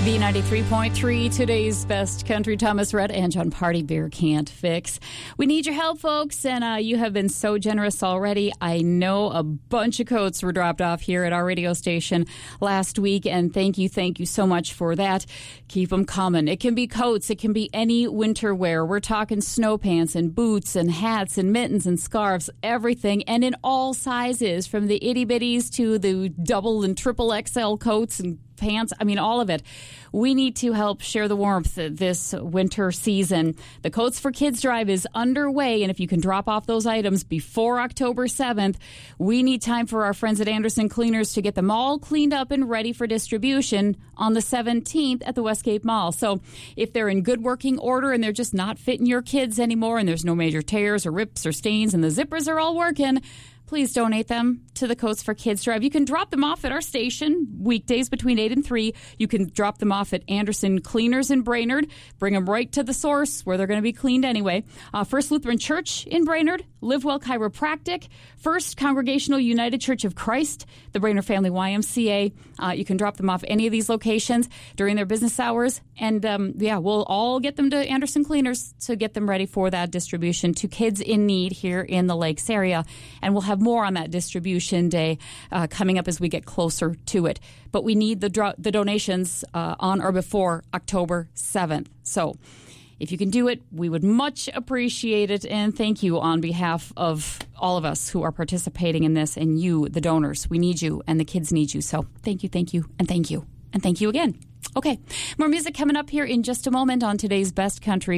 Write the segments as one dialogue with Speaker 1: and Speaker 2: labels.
Speaker 1: B93.3, today's best country. Thomas Rhett and John Party, Beer Can't Fix. We need your help, folks, and you have been so generous already. I know a bunch of coats were dropped off here at our radio station last week, and thank you so much for that. Keep them coming. It can be coats. It can be any winter wear. We're talking snow pants and boots and hats and mittens and scarves, everything, and in all sizes, from the itty-bitties to the double and triple XL coats and pants. I mean, all of it. We need to help share the warmth this winter season. The Coats for Kids drive is underway, and if you can drop off those items before October 7th, we need time for our friends at Anderson Cleaners to get them all cleaned up and ready for distribution on the 17th at the Westgate Mall. So if they're in good working order and they're just not fitting your kids anymore and there's no major tears or rips or stains and the zippers are all working, please donate them to the Coats for Kids drive. You can drop them off at our station weekdays between 8 and 3. You can drop them off at Anderson Cleaners in Brainerd. Bring them right to the source where they're going to be cleaned anyway. First Lutheran Church in Brainerd, Live Well Chiropractic, First Congregational United Church of Christ, the Brainerd Family YMCA. You can drop them off any of these locations during their business hours. And, we'll all get them to Anderson Cleaners to get them ready for that distribution to kids in need here in the Lakes area. And we'll have more on that distribution day coming up as we get closer to it. But we need the donations on or before October 7th. So if you can do it, we would much appreciate it. And thank you on behalf of all of us who are participating in this, and you, the donors. We need you, and the kids need you. So thank you, and thank you, and thank you again. Okay, more music coming up here in just a moment on today's Best Country,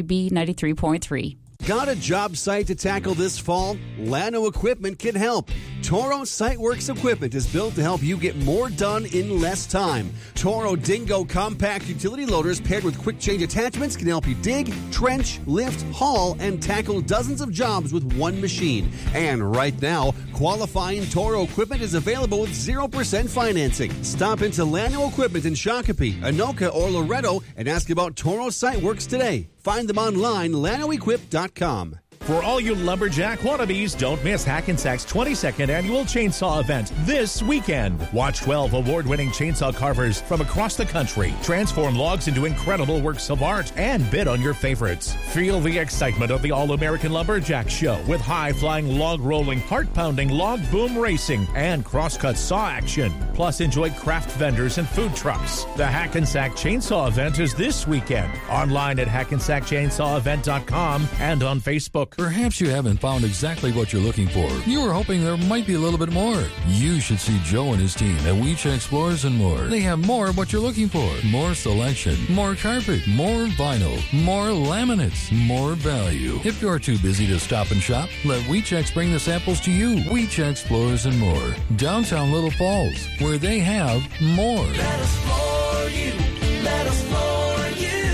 Speaker 1: B93.3.
Speaker 2: Got a job site to tackle this fall? Llano Equipment can help. Toro SiteWorks equipment is built to help you get more done in less time. Toro Dingo compact utility loaders paired with quick change attachments can help you dig, trench, lift, haul, and tackle dozens of jobs with one machine. And right now, qualifying Toro equipment is available with 0% financing. Stop into Llano Equipment in Shakopee, Anoka, or Loretto and ask about Toro SiteWorks today. Find them online, LlanoEquip.com.
Speaker 3: For all you lumberjack wannabes, don't miss Hackensack's 22nd annual chainsaw event this weekend. Watch 12 award-winning chainsaw carvers from across the country transform logs into incredible works of art and bid on your favorites. Feel the excitement of the All-American Lumberjack Show with high-flying, log-rolling, heart-pounding log boom racing and crosscut saw action. Plus, enjoy craft vendors and food trucks. The Hackensack Chainsaw event is this weekend. Online at hackensackchainsawevent.com and on Facebook.
Speaker 4: Perhaps you haven't found exactly what you're looking for. You were hoping there might be a little bit more. You should see Joe and his team at Weech Explorers and More. They have more of what you're looking for. More selection, more carpet, more vinyl, more laminates, more value. If you're too busy to stop and shop, let Weechex bring the samples to you. Weech Explorers and More. Downtown Little Falls, where they have more.
Speaker 5: Let us floor you. Let us floor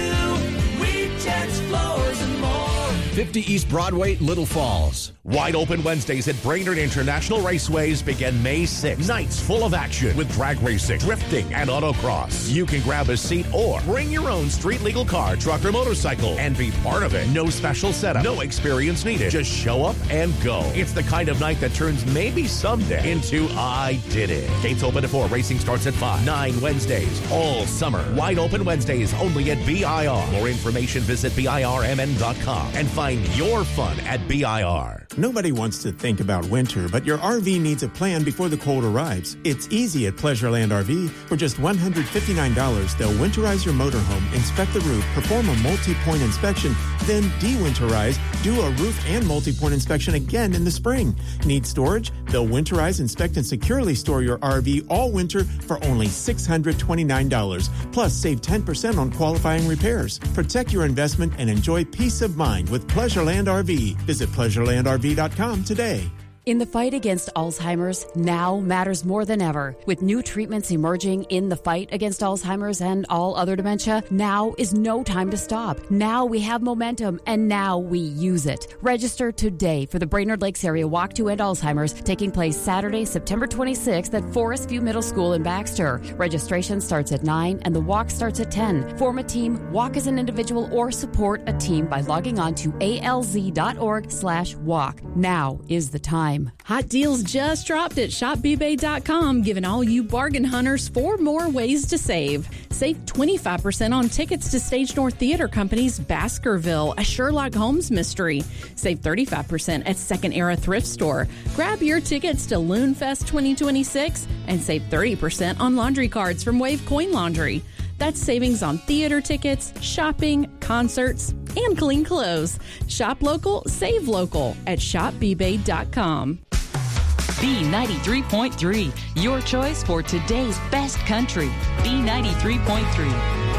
Speaker 5: you. Weech Explorers and More.
Speaker 3: 50 East Broadway, Little Falls. Wide Open Wednesdays at Brainerd International Raceways begin May 6th. Nights full of action with drag racing, drifting, and autocross. You can grab a seat or bring your own street legal car, truck, or motorcycle and be part of it. No special setup, no experience needed. Just show up and go. It's the kind of night that turns maybe someday into I did it. Gates open at 4. Racing starts at 5. 9 Wednesdays all summer. Wide Open Wednesdays only at BIR. More information, visit BIRMN.com and find your fun at BIR.
Speaker 6: Nobody wants to think about winter, but your RV needs a plan before the cold arrives. It's easy at Pleasureland RV. For just $159, they'll winterize your motorhome, inspect the roof, perform a multi-point inspection, then de-winterize, do a roof and multi-point inspection again in the spring. Need storage? They'll winterize, inspect, and securely store your RV all winter for only $629. Plus, save 10% on qualifying repairs. Protect your investment and enjoy peace of mind with Pleasureland RV. Visit PleasurelandRV.com today.
Speaker 1: In the fight against Alzheimer's, now matters more than ever. With new treatments emerging in the fight against Alzheimer's and all other dementia, now is no time to stop. Now we have momentum, and now we use it. Register today for the Brainerd Lakes Area Walk to End Alzheimer's, taking place Saturday, September 26th at Forest View Middle School in Baxter. Registration starts at 9 and the walk starts at 10. Form a team, walk as an individual, or support a team by logging on to alz.org/walk. Now is the time.
Speaker 7: Hot deals just dropped at shopbbay.com, giving all you bargain hunters 4 more ways to save. Save 25% on tickets to Stage North Theater Company's Baskerville, a Sherlock Holmes mystery. Save 35% at Second Era Thrift Store. Grab your tickets to Loonfest 2026 and save 30% on laundry cards from Wave Coin Laundry. That's savings on theater tickets, shopping, concerts, and clean clothes. Shop local, save local at shopbbay.com.
Speaker 8: B93.3, your choice for today's best country. B93.3.